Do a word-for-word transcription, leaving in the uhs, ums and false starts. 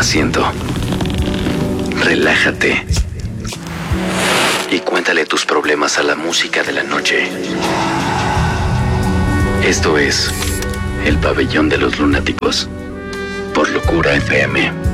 asiento. Relájate. Y cuéntale tus problemas a la música de la noche. Esto es El Pabellón de los Lunáticos por Locura F M.